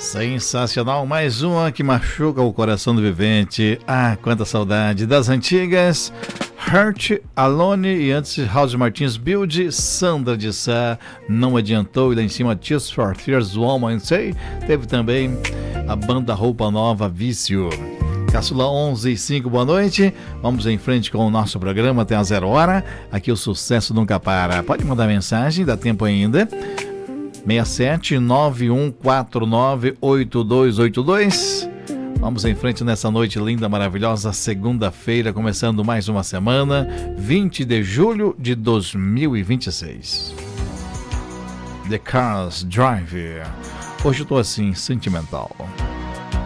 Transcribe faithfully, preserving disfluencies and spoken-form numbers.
Sensacional, mais uma que machuca o coração do vivente. Ah, quanta saudade das antigas. Hurt, Alone e antes House Martins Build, Sandra de Sá, não adiantou, e lá em cima Tears for Fears, Woman Say. Teve também a banda Roupa Nova, Vício. Caçula onze e cinco, boa noite. Vamos em frente com o nosso programa até a zero hora. Aqui o sucesso nunca para. Pode mandar mensagem, dá tempo ainda. seis sete nove um quatro nove oito dois oito dois. Vamos em frente nessa noite linda, maravilhosa, segunda-feira, começando mais uma semana, vinte de julho de dois mil e vinte e seis. The Cars Drive. Hoje eu tô assim, sentimental.